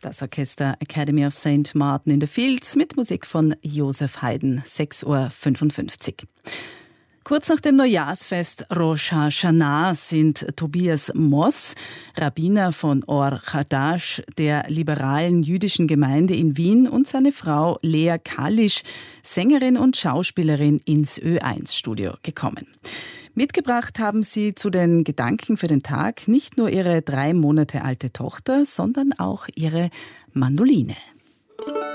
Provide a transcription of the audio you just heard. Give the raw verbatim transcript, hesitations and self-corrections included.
Das Orchester Academy of Saint Martin in the Fields mit Musik von Joseph Haydn, sechs Uhr fünfundfünfzig. Kurz nach dem Neujahrsfest Rosh Hashanah sind Tobias Moss, Rabbiner von Or Chadash, der liberalen jüdischen Gemeinde in Wien, und seine Frau Lea Kalisch, Sängerin und Schauspielerin, ins Ö eins Studio gekommen. Mitgebracht haben sie zu den Gedanken für den Tag nicht nur ihre drei Monate alte Tochter, sondern auch ihre Mandoline.